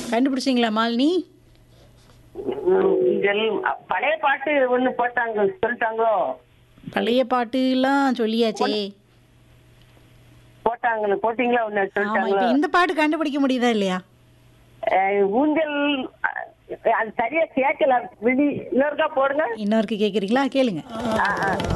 கண்டுபிடிச்சிங்களா மாலினி? ஊஞ்சல் பழைய பாட்டு ஒண்ணு போட்டாங்க சொல்லிட்டாங்களோ? பழைய பாட்டுலாம் சொல்லியாச்சே. போட்டீங்களா ஒண்ணு ஆமா, சொல்லிட்டாங்களோ? இப்ப இந்த பாட்டு கண்டுபிடிக்க முடியுதா இல்லையா? ஊஞ்சல் அது சரியா கேட்கல. இன்னொருக்கா போடுங்க. இன்னொருக்கு கேக்குறீங்களா? கேளுங்க. ஆ, ஆ.